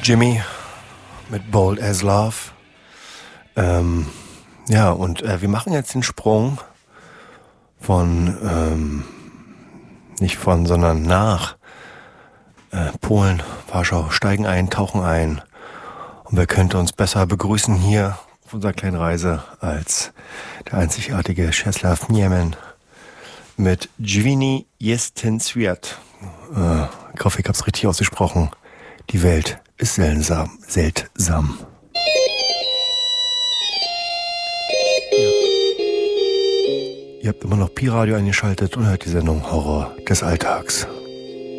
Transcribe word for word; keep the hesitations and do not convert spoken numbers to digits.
Jimmy mit Bold as Love. Ähm, ja, und äh, wir machen jetzt den Sprung von, ähm, nicht von, sondern nach äh, Polen, Warschau, steigen ein, tauchen ein. Und wer könnte uns besser begrüßen hier auf unserer kleinen Reise als der einzigartige Czesław Niemen mit Dźwigni Jestem Świat. Äh, ich hoffe, ich habe es richtig ausgesprochen. Die Welt ist seltsam. seltsam. Ja. Ihr habt immer noch Pi-Radio eingeschaltet und hört die Sendung Horror des Alltags.